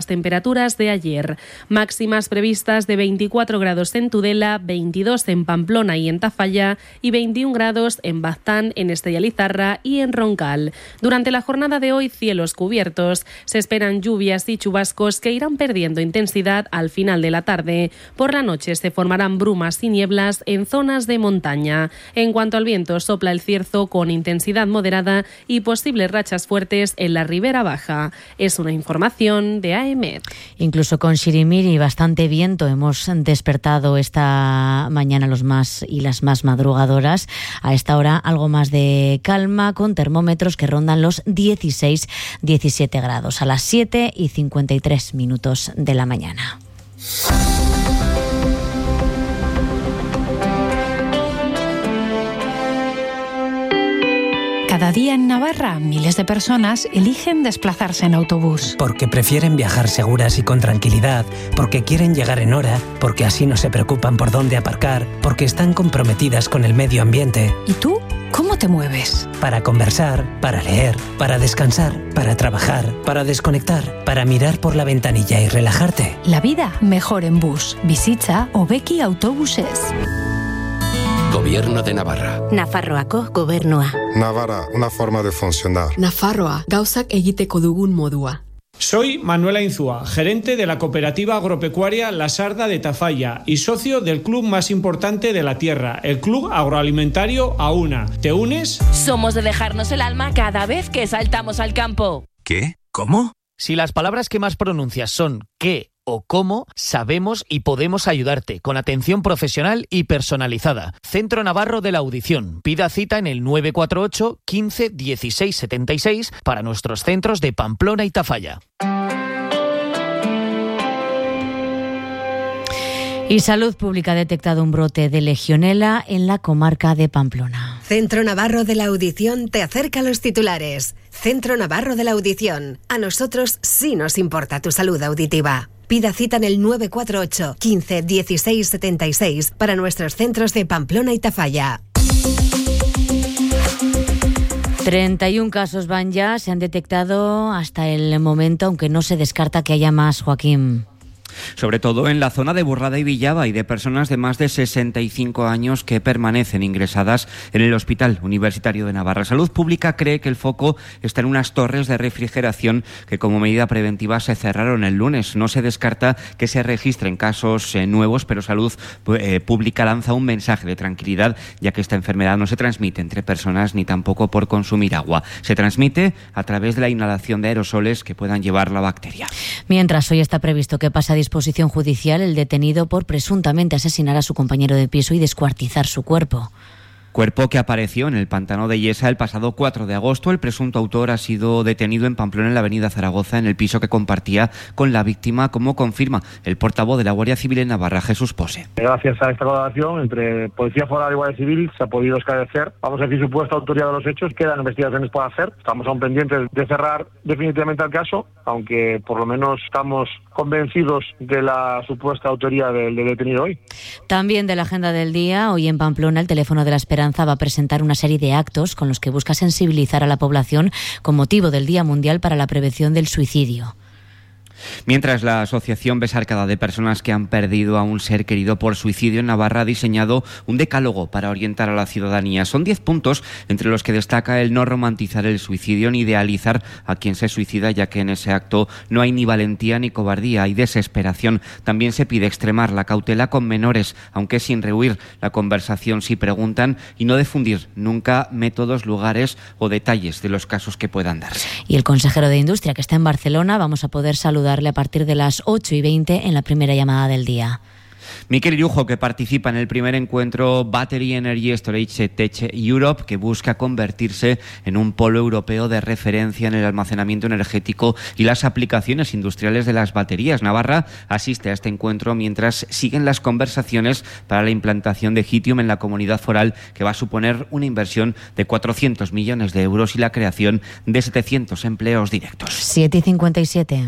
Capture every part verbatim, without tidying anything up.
temperaturas de ayer. Máximas previstas de veinticuatro grados en Tudela, veintidós en Pamplona y en Tafalla y veintiún grados en Baztán, en Estella Lizarra y en Roncal. Durante la jornada de hoy, cielos cubiertos. Se esperan lluvias y chubascos que irán perdiendo intensidad al final de la tarde. Por la noche se formarán brumas y nieblas en zonas de montaña. En cuanto al viento, sopla el cierzo con intensidad moderada y posibles rachas fuertes en la Ribera Baja. Es una información de A E M E D. Incluso con Xirimiri y bastante viento hemos despertado esta mañana los más y las más madrugadoras. A esta hora algo más de calma con termómetros que rondan los dieciséis diecisiete grados a las siete y cincuenta y tres minutos de la mañana. Cada día en Navarra, miles de personas eligen desplazarse en autobús. Porque prefieren viajar seguras y con tranquilidad, porque quieren llegar en hora, porque así no se preocupan por dónde aparcar, porque están comprometidas con el medio ambiente. ¿Y tú? ¿Cómo te mueves? Para conversar, para leer, para descansar, para trabajar, para desconectar, para mirar por la ventanilla y relajarte. La vida mejor en bus. Visita Obeki Autobuses. Gobierno de Navarra. Nafarroako gobernua. Navarra, una forma de funcionar. Nafarroa, gauzak egiteko dugun modua. Soy Manuela Inzúa, gerente de la cooperativa agropecuaria La Sarda de Tafalla y socio del club más importante de la tierra, el Club Agroalimentario AUNA. ¿Te unes? Somos de dejarnos el alma cada vez que saltamos al campo. ¿Qué? ¿Cómo? Si las palabras que más pronuncias son qué o cómo, sabemos y podemos ayudarte con atención profesional y personalizada. Centro Navarro de la Audición. Pida cita en el nueve cuatro ocho, quince, dieciséis, setenta y seis para nuestros centros de Pamplona y Tafalla. Y Salud Pública ha detectado un brote de legionela en la comarca de Pamplona. Centro Navarro de la Audición te acerca a los titulares. Centro Navarro de la Audición. A nosotros sí nos importa tu salud auditiva. Pida cita en el nueve cuatro ocho, quince, dieciséis, setenta y seis para nuestros centros de Pamplona y Tafalla. treinta y un casos van ya, se han detectado hasta el momento, aunque no se descarta que haya más, Joaquín. Sobre todo en la zona de Burrada y Villaba y de personas de más de sesenta y cinco años que permanecen ingresadas en el Hospital Universitario de Navarra. Salud Pública cree que el foco está en unas torres de refrigeración que como medida preventiva se cerraron el lunes. No se descarta que se registren casos eh, nuevos, pero Salud eh, Pública lanza un mensaje de tranquilidad, ya que esta enfermedad no se transmite entre personas ni tampoco por consumir agua. Se transmite a través de la inhalación de aerosoles que puedan llevar la bacteria. Mientras, hoy está previsto que pase a disposición judicial el detenido por presuntamente asesinar a su compañero de piso y descuartizar su cuerpo. Cuerpo que apareció en el pantano de Yesa el pasado cuatro de agosto. El presunto autor ha sido detenido en Pamplona, en la avenida Zaragoza, en el piso que compartía con la víctima, como confirma el portavoz de la Guardia Civil en Navarra, Jesús Pose. Gracias a esta colaboración entre Policía Foral y Guardia Civil se ha podido esclarecer, vamos a decir, supuesta autoría de los hechos. Quedan investigaciones por hacer. Estamos aún pendientes de cerrar definitivamente el caso, aunque por lo menos estamos convencidos de la supuesta autoría del, del detenido hoy. También de la agenda del día, hoy en Pamplona, el Teléfono de la Esperanza va a presentar una serie de actos con los que busca sensibilizar a la población con motivo del Día Mundial para la Prevención del Suicidio. Mientras, la Asociación Besarcada de Personas que han perdido a un ser querido por suicidio en Navarra ha diseñado un decálogo para orientar a la ciudadanía. Son diez puntos, entre los que destaca el no romantizar el suicidio ni idealizar a quien se suicida, ya que en ese acto no hay ni valentía ni cobardía, hay desesperación. También se pide extremar la cautela con menores, aunque sin rehuir la conversación si preguntan, y no difundir nunca métodos, lugares o detalles de los casos que puedan darse. Y el consejero de Industria, que está en Barcelona, vamos a poder saludar a partir de las ocho y veinte en la primera llamada del día. Miquel Irujo, que participa en el primer encuentro Battery Energy Storage Tech Europe, que busca convertirse en un polo europeo de referencia en el almacenamiento energético y las aplicaciones industriales de las baterías. Navarra asiste a este encuentro mientras siguen las conversaciones para la implantación de Hitium en la Comunidad Foral, que va a suponer una inversión de cuatrocientos millones de euros y la creación de setecientos empleos directos. siete y cincuenta y siete.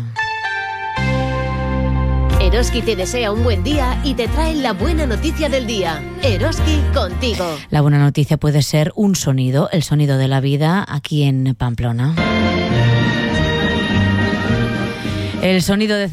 Eroski te desea un buen día y te trae la buena noticia del día. Eroski contigo. La buena noticia puede ser un sonido, el sonido de la vida aquí en Pamplona. El sonido de